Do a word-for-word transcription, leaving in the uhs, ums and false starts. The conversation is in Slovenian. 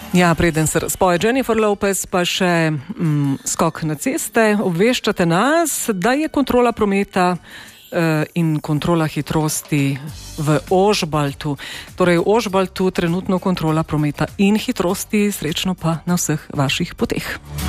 Ja, preden se razpoje Jennifer Lopez, pa še mm, skok na ceste. Obveščate nas, da je kontrola prometa uh, in kontrola hitrosti v Ožbaltu. Torej v Ožbaltu trenutno kontrola prometa in hitrosti, srečno pa na vseh vaših poteh.